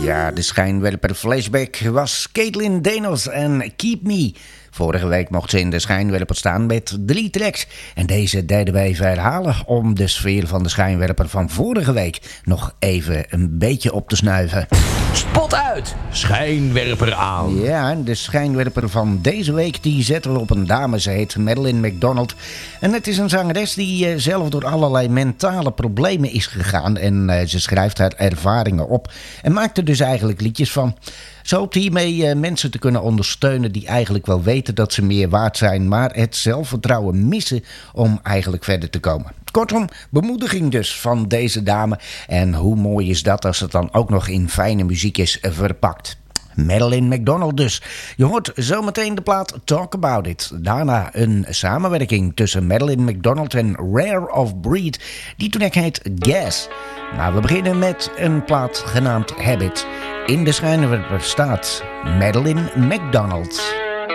Ja, de schijnwerper flashback was Caitlin Denos en Keep Me. Vorige week mocht ze in de schijnwerper staan met 3 tracks. En deze deden wij even herhalen om de sfeer van de schijnwerper van vorige week nog even een beetje op te snuiven. Spot uit, schijnwerper aan. Ja, de schijnwerper van deze week die zetten we op een dame. Ze heet Madeline McDonald. En het is een zangeres die zelf door allerlei mentale problemen is gegaan. En ze schrijft haar ervaringen op. En maakt er dus eigenlijk liedjes van. Ze hoopt hiermee mensen te kunnen ondersteunen die eigenlijk wel weten dat ze meer waard zijn, maar het zelfvertrouwen missen om eigenlijk verder te komen. Kortom, bemoediging dus van deze dame. En hoe mooi is dat als het dan ook nog in fijne muziek is verpakt. Madeline McDonald dus. Je hoort zometeen de plaat Talk About It. Daarna een samenwerking tussen Madeline McDonald en Rare of Breed. Die track heet Gas. Maar we beginnen met een plaat genaamd Habit. In de schijnwerper staat Madeline McDonald.